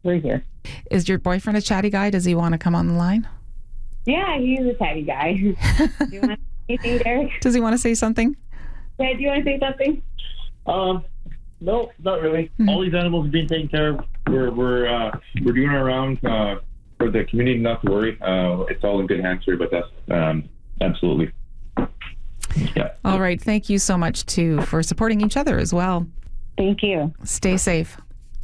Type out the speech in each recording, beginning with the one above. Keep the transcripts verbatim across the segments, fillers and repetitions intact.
we're here. Is your boyfriend a chatty guy? Does he want to come on the line? Yeah, he's a chatty guy. Do you want to say anything, Derek? Does he want to say something? Yeah, do you want to say something? Um, no, not really. Mhm. All these animals are being taken care of. We're we're uh, we're doing our round uh, for the community. Not to worry. Uh, it's all in good hands here. But that's um, absolutely. Yeah. All right. Thank you so much, too, for supporting each other as well. Thank you. Stay safe.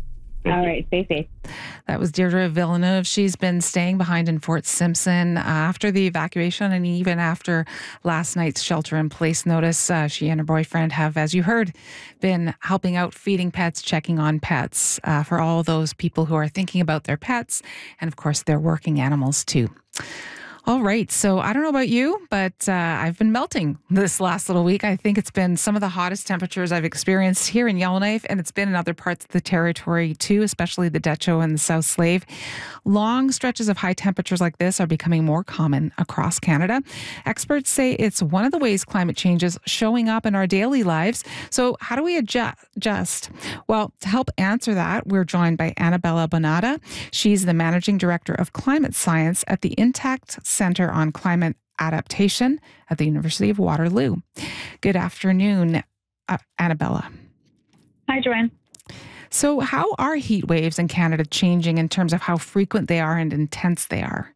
All right, stay safe. That was Deirdre Villeneuve. She's been staying behind in Fort Simpson uh, after the evacuation and even after last night's shelter-in-place notice. Uh, she and her boyfriend have, as you heard, been helping out, feeding pets, checking on pets uh, for all those people who are thinking about their pets and, of course, their working animals, too. All right. So I don't know about you, but uh, I've been melting this last little week. I think it's been some of the hottest temperatures I've experienced here in Yellowknife, and it's been in other parts of the territory too, especially the Dehcho and the South Slave. Long stretches of high temperatures like this are becoming more common across Canada. Experts say it's one of the ways climate change is showing up in our daily lives. So how do we adjust? Well, to help answer that, we're joined by Annabella Bonata. She's the Managing Director of Climate Science at the Intact Center on Climate Adaptation at the University of Waterloo. Good afternoon, uh, Annabella. Hi, Joanne. So how are heat waves in Canada changing in terms of how frequent they are and intense they are?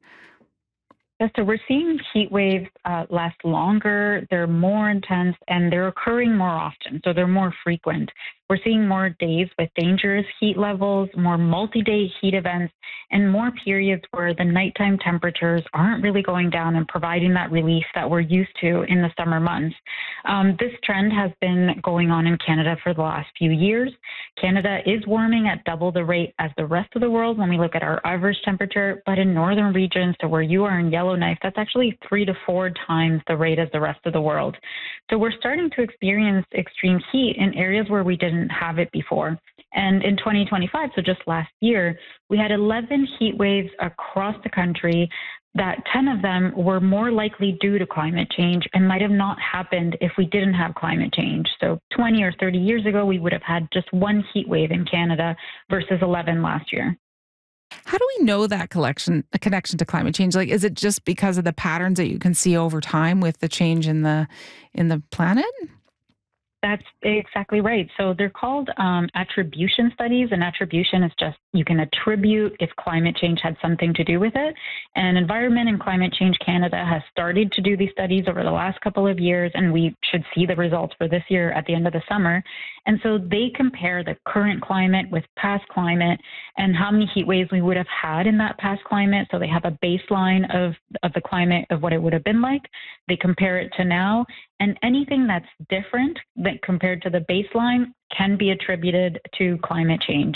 Yeah, so we're seeing heat waves uh, last longer, they're more intense, and they're occurring more often, so they're more frequent. We're seeing more days with dangerous heat levels, more multi-day heat events, and more periods where the nighttime temperatures aren't really going down and providing that relief that we're used to in the summer months. Um, this trend has been going on in Canada for the last few years. Canada is warming at double the rate as the rest of the world when we look at our average temperature, but in northern regions, so where you are in Yellowknife, that's actually three to four times the rate as the rest of the world. So we're starting to experience extreme heat in areas where we didn't have it before. And in twenty twenty-five, so just last year, we had eleven heat waves across the country that ten of them were more likely due to climate change and might have not happened if we didn't have climate change. So twenty or thirty years ago, we would have had just one heat wave in Canada versus eleven last year. How do we know that collection, a connection to climate change? Like, is it just because of the patterns that you can see over time with the change in the in the planet? That's exactly right. So they're called um, attribution studies, and attribution is just you can attribute if climate change had something to do with it. And Environment and Climate Change Canada has started to do these studies over the last couple of years, and we should see the results for this year at the end of the summer. And so they compare the current climate with past climate and how many heat waves we would have had in that past climate. So they have a baseline of, of the climate of what it would have been like. They compare it to now, and anything that's different that compared to the baseline can be attributed to climate change.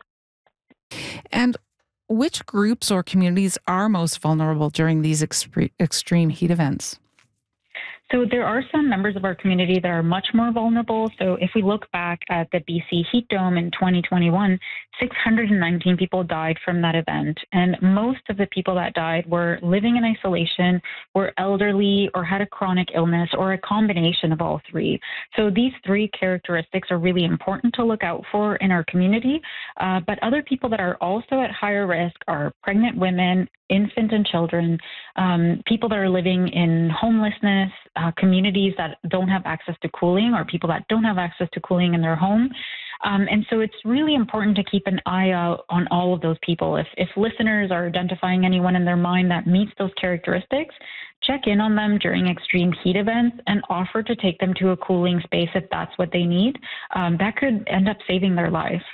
And which groups or communities are most vulnerable during these expre- extreme heat events? So there are some members of our community that are much more vulnerable. So if we look back at the B C Heat Dome in twenty twenty-one, six hundred nineteen people died from that event. And most of the people that died were living in isolation, were elderly, or had a chronic illness, or a combination of all three. So these three characteristics are really important to look out for in our community. Uh, but other people that are also at higher risk are pregnant women, infant and children, um, people that are living in homelessness, uh, communities that don't have access to cooling, or people that don't have access to cooling in their home. Um, and so it's really important to keep an eye out on all of those people. If, if listeners are identifying anyone in their mind that meets those characteristics, check in on them during extreme heat events and offer to take them to a cooling space if that's what they need. Um, that could end up saving their life.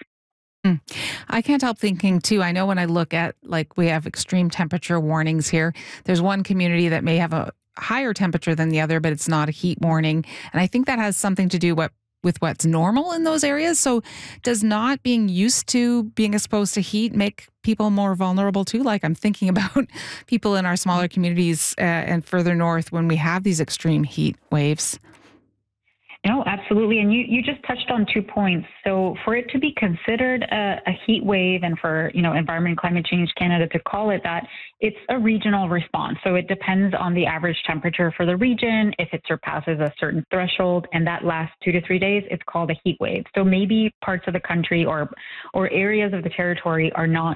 I can't help thinking too, I know when I look at, like, we have extreme temperature warnings here, there's one community that may have a higher temperature than the other, but it's not a heat warning. And I think that has something to do what, with what's normal in those areas. So does not being used to being exposed to heat make people more vulnerable too? Like, I'm thinking about people in our smaller communities uh, and further north when we have these extreme heat waves. No, absolutely. And you, you just touched on two points. So for it to be considered a, a heat wave, and for, you know, Environment and Climate Change Canada to call it that, it's a regional response. So it depends on the average temperature for the region. If it surpasses a certain threshold and that lasts two to three days, it's called a heat wave. So maybe parts of the country or or areas of the territory are not